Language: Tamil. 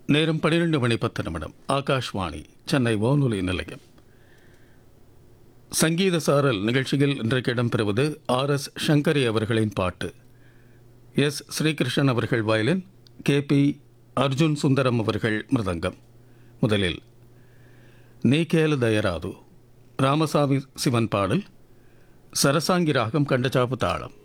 நேரம் 12:10 ஆகாஷ்வாணி சென்னை வானொலி நிலையம். சங்கீத சாரல் நிகழ்ச்சியில் இன்றைக்கு இடம்பெறுவது ஆர்.எஸ். சங்கரி அவர்களின் பாட்டு. எஸ். ஸ்ரீகிருஷ்ணன் அவர்கள் வயலின், கே.பி. அர்ஜுன் சுந்தரம் அவர்கள் மிருதங்கம். முதலில் நீக்கேல தயராது ராமசாமி சிவன் பாடல், சரசாங்கி ராகம் கண்டச்சாப்பு தாளம்.